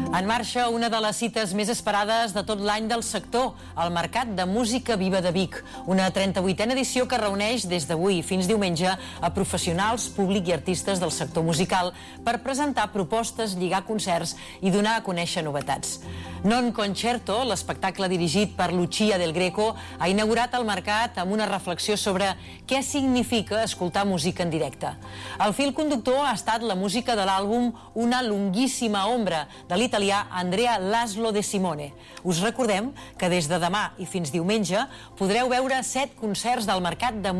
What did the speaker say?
En marxa una de les cites més esperades de tot l'any del sector, el Mercat de Música Viva de Vic. Una 38a edició que reuneix des d'avui fins diumenge a professionals, públic i artistes del sector musical per presentar propostes, lligar concerts i donar a conèixer novetats. Non Concerto, l'espectacle dirigit per Lucia del Greco, ha inaugurat el mercat amb una reflexió sobre què significa escoltar música en directe. El fil conductor ha estat la música de l'àlbum Una lunghissima ombra, de l'italià Andrea Laszlo De Simone. Us recordem que des de demà i fins diumenge podreu veure 7 concerts del Mercat de